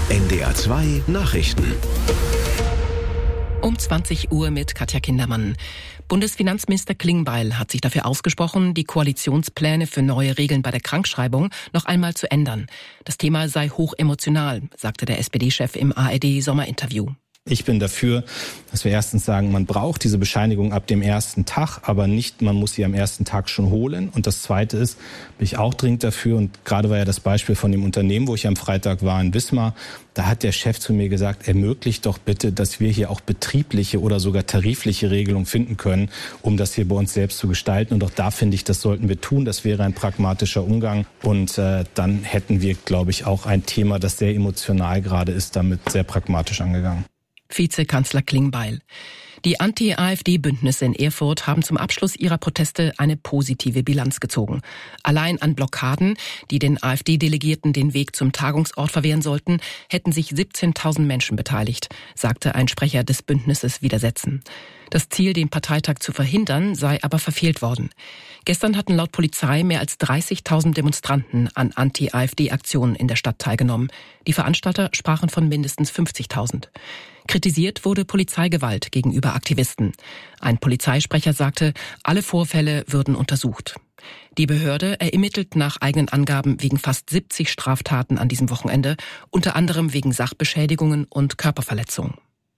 NDR 2 Nachrichten. Um 20 Uhr mit Katja Kindermann. Bundesfinanzminister Klingbeil hat sich dafür ausgesprochen, die Koalitionspläne für neue Regeln bei der Krankschreibung noch einmal zu ändern. Das Thema sei hochemotional, sagte der SPD-Chef im ARD-Sommerinterview. Ich bin dafür, dass wir erstens sagen, man braucht diese Bescheinigung ab dem ersten Tag, aber nicht, man muss sie am ersten Tag schon holen. Und das Zweite ist, bin ich auch dringend dafür, und gerade war ja das Beispiel von dem Unternehmen, wo ich am Freitag war in Wismar, da hat der Chef zu mir gesagt, ermöglicht doch bitte, dass wir hier auch betriebliche oder sogar tarifliche Regelungen finden können, um das hier bei uns selbst zu gestalten. Und auch da finde ich, das sollten wir tun. Das wäre ein pragmatischer Umgang. Und dann hätten wir, glaube ich, auch ein Thema, das sehr emotional gerade ist, damit sehr pragmatisch angegangen. Vizekanzler Klingbeil. Die Anti-AfD-Bündnisse in Erfurt haben zum Abschluss ihrer Proteste eine positive Bilanz gezogen. Allein an Blockaden, die den AfD-Delegierten den Weg zum Tagungsort verwehren sollten, hätten sich 17.000 Menschen beteiligt, sagte ein Sprecher des Bündnisses Widersetzen. Das Ziel, den Parteitag zu verhindern, sei aber verfehlt worden. Gestern hatten laut Polizei mehr als 30.000 Demonstranten an Anti-AfD-Aktionen in der Stadt teilgenommen. Die Veranstalter sprachen von mindestens 50.000. Kritisiert wurde Polizeigewalt gegenüber Aktivisten. Ein Polizeisprecher sagte, alle Vorfälle würden untersucht. Die Behörde ermittelt nach eigenen Angaben wegen fast 70 Straftaten an diesem Wochenende, unter anderem wegen Sachbeschädigungen und Körperverletzung.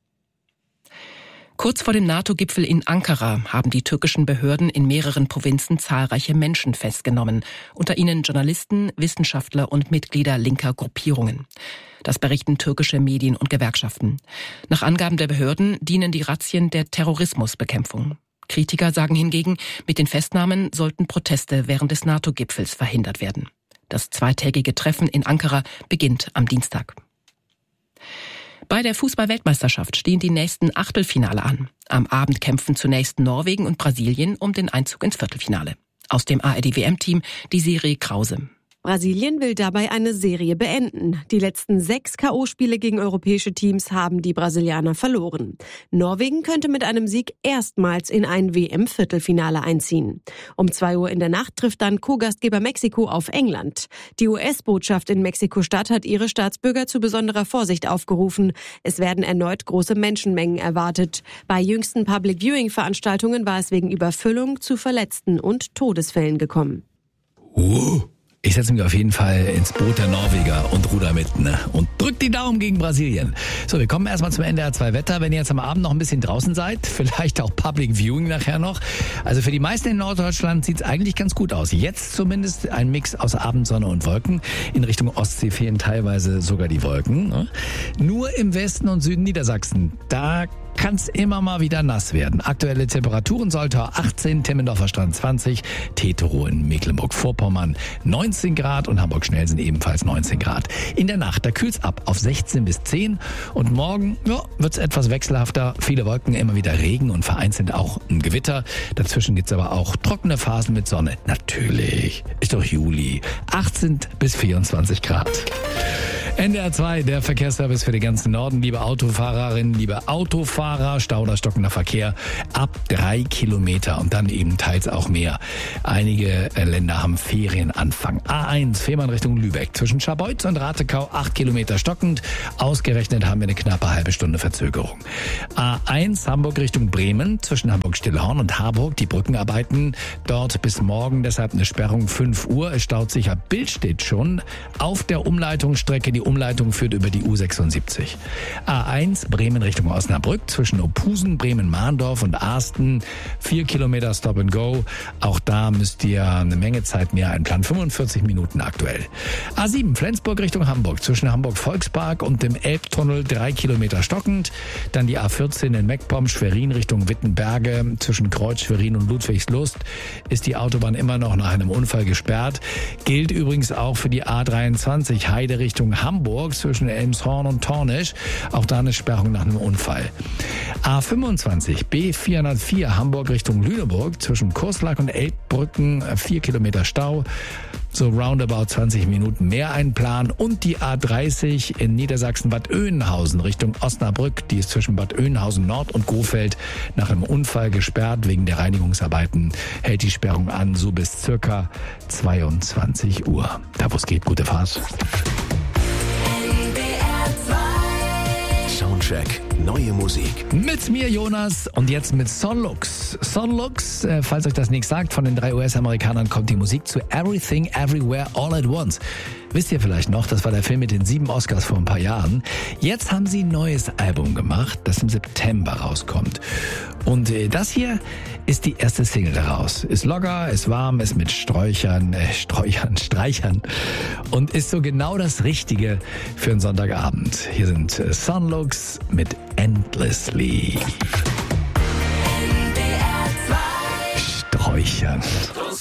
Kurz vor dem NATO-Gipfel in Ankara haben die türkischen Behörden in mehreren Provinzen zahlreiche Menschen festgenommen, unter ihnen Journalisten, Wissenschaftler und Mitglieder linker Gruppierungen. Das berichten türkische Medien und Gewerkschaften. Nach Angaben der Behörden dienen die Razzien der Terrorismusbekämpfung. Kritiker sagen hingegen, mit den Festnahmen sollten Proteste während des NATO-Gipfels verhindert werden. Das zweitägige Treffen in Ankara beginnt am Dienstag. Bei der Fußball-Weltmeisterschaft stehen die nächsten Achtelfinale an. Am Abend kämpfen zunächst Norwegen und Brasilien um den Einzug ins Viertelfinale. Aus dem ARD-WM-Team die Serie Krause. Brasilien will dabei eine Serie beenden. Die letzten 6 K.O.-Spiele gegen europäische Teams haben die Brasilianer verloren. Norwegen könnte mit einem Sieg erstmals in ein WM-Viertelfinale einziehen. Um 2 Uhr in der Nacht trifft dann Co-Gastgeber Mexiko auf England. Die US-Botschaft in Mexiko-Stadt hat ihre Staatsbürger zu besonderer Vorsicht aufgerufen. Es werden erneut große Menschenmengen erwartet. Bei jüngsten Public-Viewing-Veranstaltungen war es wegen Überfüllung zu Verletzten und Todesfällen gekommen. Ich setze mich auf jeden Fall ins Boot der Norweger und ruder mit, und drück die Daumen gegen Brasilien. So, wir kommen erstmal zum NDR 2 Wetter. Wenn ihr jetzt am Abend noch ein bisschen draußen seid, vielleicht auch Public Viewing nachher noch. Also für die meisten in Norddeutschland sieht es eigentlich ganz gut aus. Jetzt zumindest ein Mix aus Abendsonne und Wolken. In Richtung Ostsee fehlen teilweise sogar die Wolken. Nur im Westen und Süden Niedersachsen, da kann es immer mal wieder nass werden. Aktuelle Temperaturen: Soltau 18, Timmendorfer Strand 20, Tetero in Mecklenburg-Vorpommern 19 Grad und Hamburg-Schnellsen ebenfalls 19 Grad. In der Nacht, da kühlt's ab auf 16 bis 10 und morgen wird's etwas wechselhafter. Viele Wolken, immer wieder Regen und vereinzelt auch ein Gewitter. Dazwischen gibt's aber auch trockene Phasen mit Sonne. Natürlich, ist doch Juli. 18 bis 24 Grad. NDR 2, der Verkehrsservice für den ganzen Norden. Liebe Autofahrerinnen, liebe Autofahrer, Stau oder stockender Verkehr ab 3 Kilometer und dann eben teils auch mehr. Einige Länder haben Ferienanfang. A1, Fehmarn Richtung Lübeck. Zwischen Scharbeutz und Ratekau 8 Kilometer stockend. Ausgerechnet haben wir eine knappe halbe Stunde Verzögerung. A1, Hamburg Richtung Bremen. Zwischen Hamburg-Stillhorn und Harburg die Brückenarbeiten. Dort bis morgen deshalb eine Sperrung 5 Uhr. Es staut sich ab Billstedt schon auf der Umleitungsstrecke. Die Umleitung führt über die U76. A1 Bremen Richtung Osnabrück zwischen Ophusen, Bremen-Mahndorf und Arsten 4 Kilometer Stop and Go. Auch da müsst ihr eine Menge Zeit mehr einplanen. 45 Minuten aktuell. A7 Flensburg Richtung Hamburg zwischen Hamburg-Volkspark und dem Elbtunnel 3 Kilometer stockend. Dann die A14 in Meckpomm, Schwerin Richtung Wittenberge. Zwischen Kreuz, Schwerin und Ludwigslust ist die Autobahn immer noch nach einem Unfall gesperrt. Gilt übrigens auch für die A23 Heide Richtung Hamburg zwischen Elmshorn und Tornisch. Auch da eine Sperrung nach einem Unfall. A25 B404 Hamburg Richtung Lüneburg zwischen Kurslack und Elbbrücken 4 Kilometer Stau. So roundabout 20 Minuten mehr einplanen. Und die A30 in Niedersachsen Bad Oeynhausen Richtung Osnabrück. Die ist zwischen Bad Oeynhausen Nord und Gohfeld nach einem Unfall gesperrt. Wegen der Reinigungsarbeiten hält die Sperrung an, so bis circa 22 Uhr. Da wo es geht, gute Fahrt. NDR Soundcheck. Neue Musik. Mit mir, Jonas, und jetzt mit Sonlux. Sonlux, falls euch das nichts sagt, von den 3 US-Amerikanern kommt die Musik zu Everything, Everywhere, All at Once. Wisst ihr vielleicht noch, das war der Film mit den 7 Oscars vor ein paar Jahren. Jetzt haben sie ein neues Album gemacht, das im September rauskommt. Und das hier ist die erste Single daraus. Ist locker, ist warm, ist mit Streichern und ist so genau das Richtige für einen Sonntagabend. Hier sind Sonlux mit Endlessly. Sträuchern.